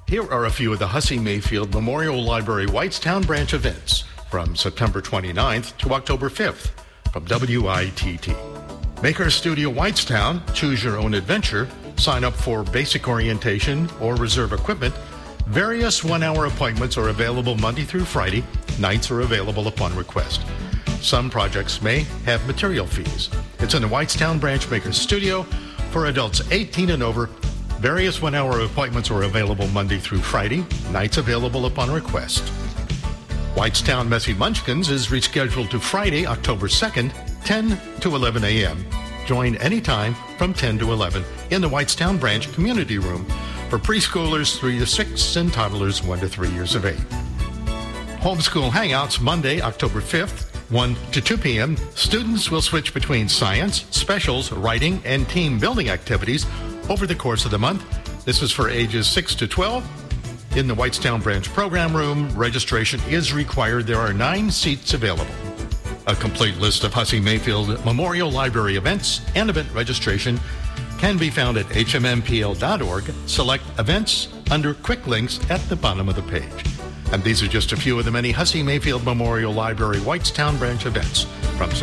Here are a few of the Hussey Mayfield Memorial Library Whitestown branch events from September 29th to October 5th from WITT. Maker Studio Whitestown, choose your own adventure. Sign up for basic orientation or reserve equipment. Various one-hour appointments are available Monday through Friday. Nights are available upon request. Some projects may have material fees. It's in the Whitestown branch Maker Studio for adults 18 and over. Various one-hour appointments are available Monday through Friday. Nights available upon request. Whitestown Messy Munchkins is rescheduled to Friday, October 2nd, 10 to 11 a.m. Join anytime from 10 to 11 in the Whitestown Branch Community Room for preschoolers 3 to 6 and toddlers 1 to 3 years of age. Homeschool Hangouts Monday, October 5th, 1 to 2 p.m. Students will switch between science, specials, writing, and team building activities over the course of the month. This is for ages 6 to 12. In the Whitestown Branch Program Room, registration is required. There are 9 seats available. A complete list of Hussey Mayfield Memorial Library events and event registration can be found at hmmpl.org. Select Events under Quick Links at the bottom of the page. And these are just a few of the many Hussey Mayfield Memorial Library Whitestown Branch events from